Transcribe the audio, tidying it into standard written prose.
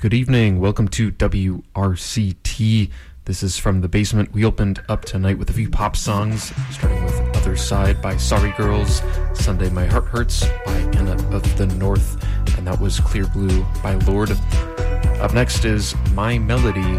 Good evening. Welcome to WRCT. This is From the Basement. We opened up tonight with a few pop songs, starting with Other Side by Sorry Girls, Sunday My Heart Hurts by Anna of the North, and that was Clear Blue by Lorde. Up next is My Melody